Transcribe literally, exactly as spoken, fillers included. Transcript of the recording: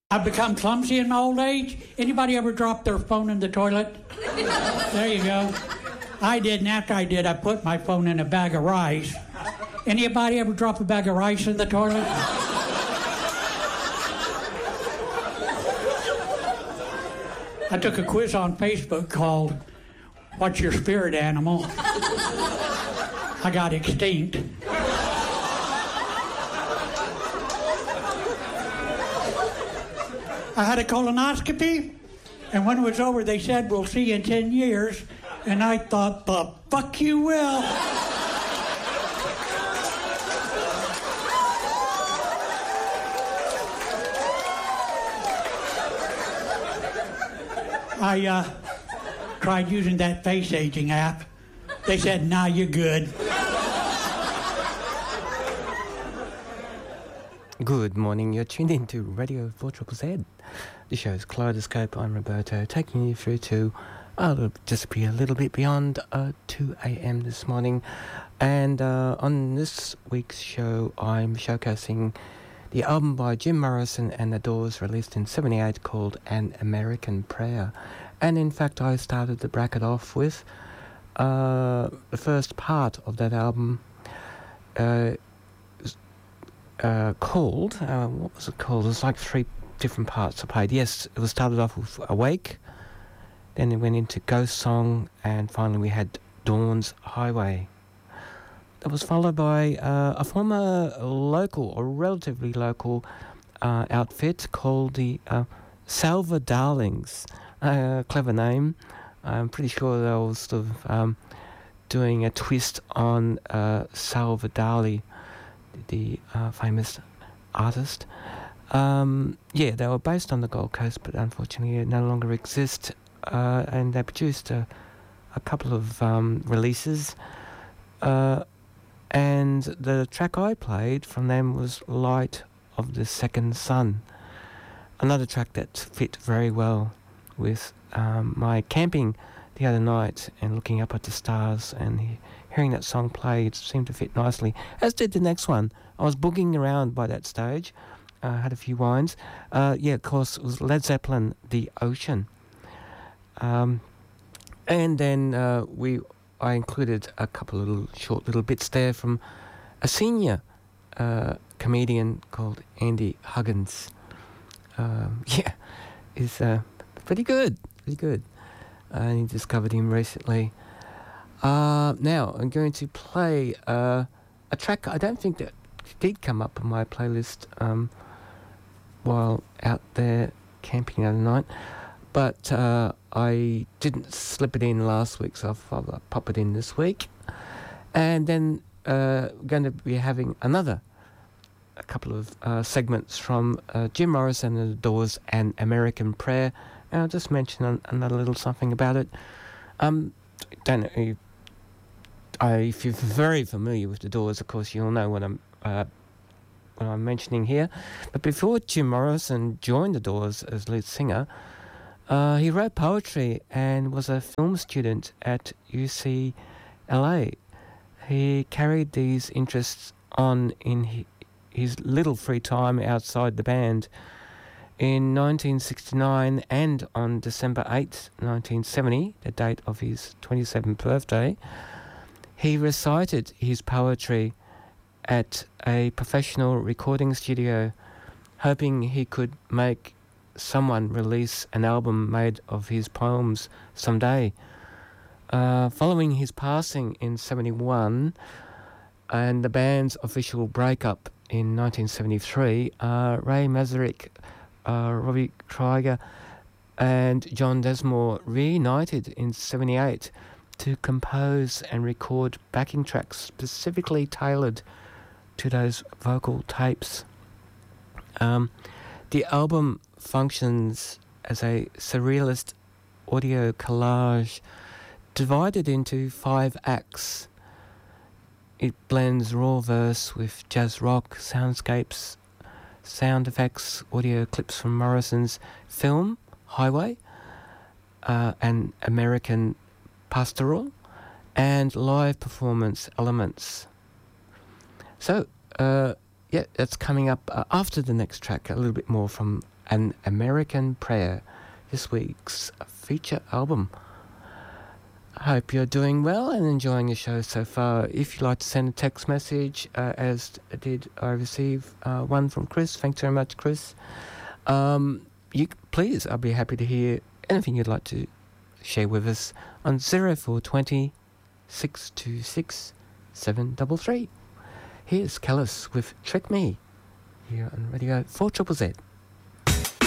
I've become clumsy in my old age. Anybody ever drop their phone in the toilet? There you go. I did, and after I did, I put my phone in a bag of rice. Anybody ever drop a bag of rice in the toilet? I took a quiz on Facebook called What's Your Spirit Animal? I got extinct. I had a colonoscopy, and when it was over, they said, we'll see you in ten years. And I thought, the fuck you will. I uh, tried using that face aging app. They said, nah, you're good. Good morning, you're tuned in to Radio four Z Z. The show's Kaleidoscope. I'm Roberto, taking you through to, uh, it'll just be a little bit beyond uh, two a.m. this morning. And uh, on this week's show, I'm showcasing the album by Jim Morrison and the Doors, released in seventy-eight, called An American Prayer. And in fact, I started the bracket off with uh, the first part of that album, uh, Uh, called, uh, what was it called? It was like three different parts I played. Yes, it was started off with Awake, then it went into Ghost Song, and finally we had Dawn's Highway. That was followed by uh, a former local, or relatively local, uh, outfit called the uh, Salva Darlings. Uh, clever name. I'm pretty sure they were sort of um, doing a twist on uh, Salva Dali, the uh, famous artist. Um, yeah, they were based on the Gold Coast, but unfortunately no longer exist. Uh, and they produced a, a couple of um, releases. Uh, and the track I played from them was Light of the Second Sun. Another track that fit very well with um, my camping the other night and looking up at the stars, and he, hearing that song play, it seemed to fit nicely, as did the next one. I was boogieing around by that stage, uh, had a few wines. Uh, yeah, of course, it was Led Zeppelin, The Ocean. Um, and then uh, we, I included a couple of little short little bits there from a senior uh, comedian called Andy Huggins. Um, yeah, he's uh, pretty good, pretty good. I uh, discovered him recently. Uh, now, I'm going to play uh, a track I don't think that did come up on my playlist um, while out there camping the other night, but uh, I didn't slip it in last week, so I'll, I'll pop it in this week. And then uh, we're going to be having another a couple of uh, segments from uh, Jim Morrison and the Doors and American Prayer. And I'll just mention an, another little something about it. Um, don't know if, I, if you're very familiar with the Doors, of course you'll know what I'm uh, what I'm mentioning here. But before Jim Morrison joined the Doors as lead singer, uh, he wrote poetry and was a film student at U C L A. He carried these interests on in his, his little free time outside the band. In nineteen sixty-nine, and on December eighth, nineteen seventy, the date of his twenty-seventh birthday, he recited his poetry at a professional recording studio, hoping he could make someone release an album made of his poems someday. Uh, following his passing in seventy-one and the band's official breakup in nineteen seventy-three, uh, Ray Manzarek, Uh, Robbie Krieger and John Desmore reunited in seventy-eight to compose and record backing tracks specifically tailored to those vocal tapes. Um, the album functions as a surrealist audio collage divided into five acts. It blends raw verse with jazz rock, soundscapes, sound effects, audio clips from Morrison's film, Highway, uh, and American Pastoral, and live performance elements. So, uh, yeah, that's coming up uh, after the next track, a little bit more from An American Prayer, this week's feature album. I hope you're doing well and enjoying the show so far. If you'd like to send a text message, uh, as did I receive uh, one from Chris, thanks very much, Chris. Um, you please, I'll be happy to hear anything you'd like to share with us on zero four two zero, six two six, seven three three. Here's Callus with Trick Me here on Radio four Z Z Z.